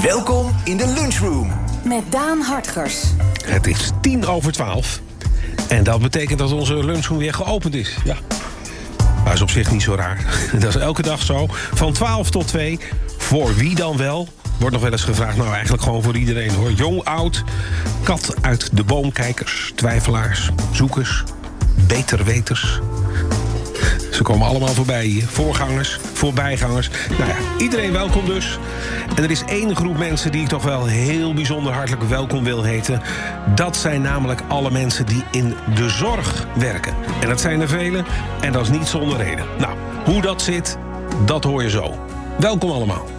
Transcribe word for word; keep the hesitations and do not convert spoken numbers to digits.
Welkom in de lunchroom. Met Daan Hartgers. Het is tien over twaalf. En dat betekent dat onze lunchroom weer geopend is. Ja. Dat is op zich niet zo raar. Dat is elke dag zo. Van twaalf tot twee. Voor wie dan wel? Wordt nog wel eens gevraagd. Nou, eigenlijk gewoon voor iedereen hoor. Jong, oud. Kat uit de boomkijkers. Twijfelaars. Zoekers. Beterweters. Ze komen allemaal voorbij hier. Voorgangers, voorbijgangers. Nou ja, iedereen welkom dus. En er is één groep mensen die ik toch wel heel bijzonder hartelijk welkom wil heten. Dat zijn namelijk alle mensen die in de zorg werken. En dat zijn er velen. En dat is niet zonder reden. Nou, hoe dat zit, dat hoor je zo. Welkom allemaal.